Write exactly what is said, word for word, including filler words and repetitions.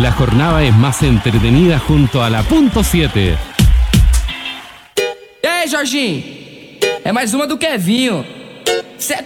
La jornada es más entretenida junto a la Punto siete. E aí, Jorginho? É mais uma do Kevinho.